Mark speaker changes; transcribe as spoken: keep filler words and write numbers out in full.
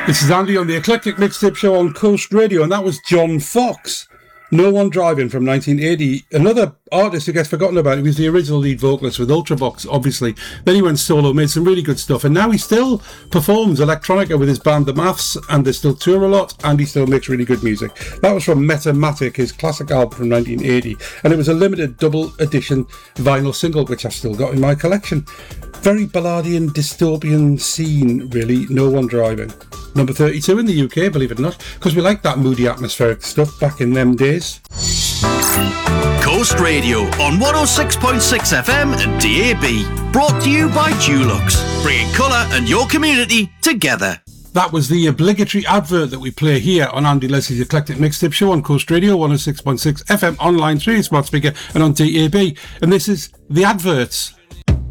Speaker 1: This is Andy on the Eclectic Mixtape Show on Coast Radio, and that was John Fox, No One Driving from nineteen eighty. Another artist who gets forgotten about. He was the original lead vocalist with Ultravox, obviously. Then he went solo, made some really good stuff, and now he still performs electronica with his band The Maths, and they still tour a lot, and he still makes really good music. That was from Metamatic, his classic album from nineteen eighty, and it was a limited double edition vinyl single, which I've still got in my collection. Very Balladian dystopian scene, really. No One Driving. Number thirty-two in the U K, believe it or not, because we like that moody atmospheric stuff back in them days.
Speaker 2: Coast Radio on one oh six point six F M and D A B. Brought to you by Dulux, bringing colour and your community together.
Speaker 1: That was the obligatory advert that we play here on Andy Leslie's Eclectic Mixtape Show on Coast Radio, one oh six point six F M, online through your smart speaker and on D A B. And this is the adverts.